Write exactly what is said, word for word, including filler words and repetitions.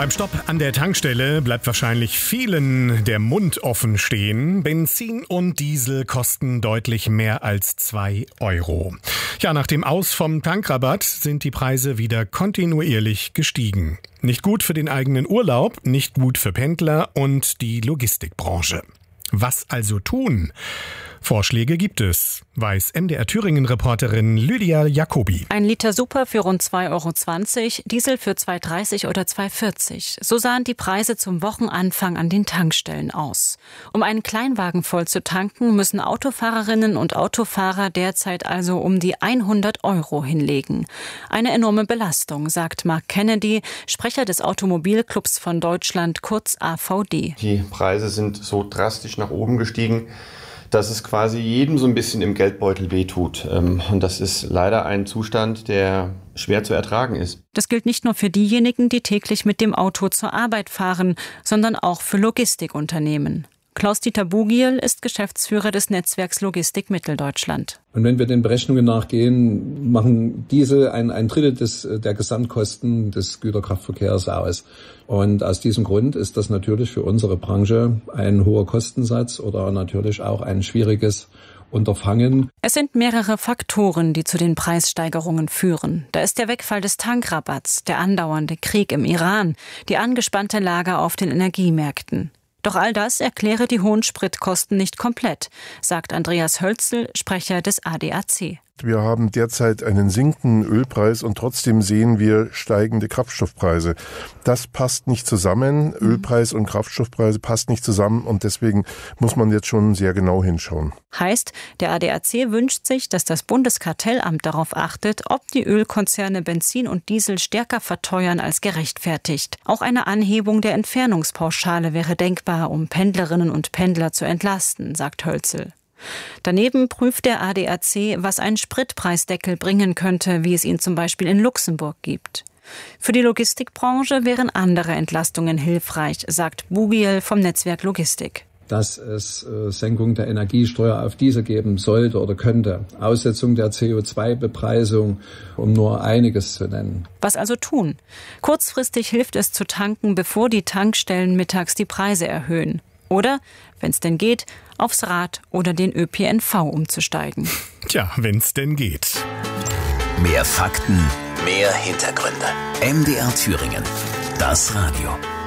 Beim Stopp an der Tankstelle bleibt wahrscheinlich vielen der Mund offen stehen. Benzin und Diesel kosten deutlich mehr als zwei Euro. Ja, nach dem Aus vom Tankrabatt sind die Preise wieder kontinuierlich gestiegen. Nicht gut für den eigenen Urlaub, nicht gut für Pendler und die Logistikbranche. Was also tun? Vorschläge gibt es, weiß M D R Thüringen-Reporterin Lydia Jacobi. Ein Liter Super für rund zwei Euro zwanzig, Diesel für zwei Euro dreißig oder zwei Euro vierzig. So sahen die Preise zum Wochenanfang an den Tankstellen aus. Um einen Kleinwagen voll zu tanken, müssen Autofahrerinnen und Autofahrer derzeit also um die hundert Euro hinlegen. Eine enorme Belastung, sagt Mark Kennedy, Sprecher des Automobilclubs von Deutschland, kurz A V D. Die Preise sind so drastisch nach oben gestiegen, dass es quasi jedem so ein bisschen im Geldbeutel wehtut. Und das ist leider ein Zustand, der schwer zu ertragen ist. Das gilt nicht nur für diejenigen, die täglich mit dem Auto zur Arbeit fahren, sondern auch für Logistikunternehmen. Klaus-Dieter Bugiel ist Geschäftsführer des Netzwerks Logistik Mitteldeutschland. Und wenn wir den Berechnungen nachgehen, machen diese ein, ein Drittel des, der Gesamtkosten des Güterkraftverkehrs aus. Und aus diesem Grund ist das natürlich für unsere Branche ein hoher Kostensatz oder natürlich auch ein schwieriges Unterfangen. Es sind mehrere Faktoren, die zu den Preissteigerungen führen. Da ist der Wegfall des Tankrabatts, der andauernde Krieg im Iran, die angespannte Lage auf den Energiemärkten. Doch all das erkläre die hohen Spritkosten nicht komplett, sagt Andreas Hölzel, Sprecher des A D A C. Wir haben derzeit einen sinkenden Ölpreis und trotzdem sehen wir steigende Kraftstoffpreise. Das passt nicht zusammen. Ölpreis und Kraftstoffpreise passt nicht zusammen und deswegen muss man jetzt schon sehr genau hinschauen. Heißt, der A D A C wünscht sich, dass das Bundeskartellamt darauf achtet, ob die Ölkonzerne Benzin und Diesel stärker verteuern als gerechtfertigt. Auch eine Anhebung der Entfernungspauschale wäre denkbar, um Pendlerinnen und Pendler zu entlasten, sagt Hölzel. Daneben prüft der A D A C, was ein Spritpreisdeckel bringen könnte, wie es ihn zum Beispiel in Luxemburg gibt. Für die Logistikbranche wären andere Entlastungen hilfreich, sagt Bugiel vom Netzwerk Logistik. Dass es äh, Senkung der Energiesteuer auf Diesel geben sollte oder könnte, Aussetzung der C O zwei Bepreisung, um nur einiges zu nennen. Was also tun? Kurzfristig hilft es zu tanken, bevor die Tankstellen mittags die Preise erhöhen. Oder, wenn es denn geht, aufs Rad oder den Ö P N V umzusteigen. Tja, wenn es denn geht. Mehr Fakten, mehr Hintergründe. M D R Thüringen. Das Radio.